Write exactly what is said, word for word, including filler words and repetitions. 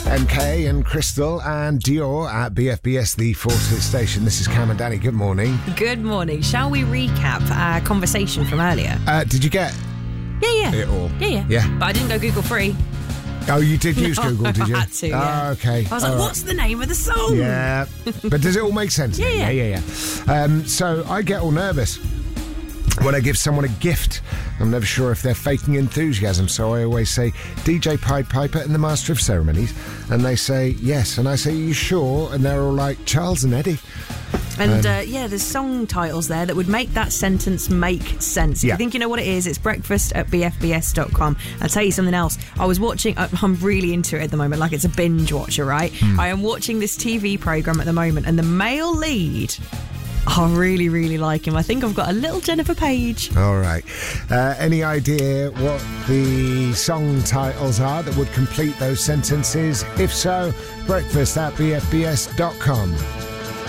M K and Crystal and Dior at B F B S, the Forces station. This is Cam and Danny. Good morning. Good morning. Shall we recap our conversation from earlier? Uh, did you get Yeah, yeah. it all? Yeah, yeah. Yeah. But I didn't go Google free. Oh, you did use No, Google, did you? I had to, yeah. Oh, okay. I was All like, right. what's the name of the song? Yeah. But does it all make sense? Yeah, yeah. yeah, yeah. yeah. Um, so I get all nervous when I give someone a gift. I'm never sure if they're faking enthusiasm, so I always say D J Pied Piper and the Master of Ceremonies, and they say yes, and I say, are you sure? And they're all like, Charles and Eddie. And Um, uh, yeah, there's song titles there that would make that sentence make sense. If Yeah. you think you know what it is, it's breakfast at b f b s dot com. I'll tell you something else. I was watching, I'm really into it at the moment, like it's a binge watcher, right? Hmm. I am watching this T V programme at the moment, and the male lead, I really, really like him. I think I've got a little Jennifer Page. All right. Uh, any idea what the song titles are that would complete those sentences? If so, breakfast at b f b s dot com.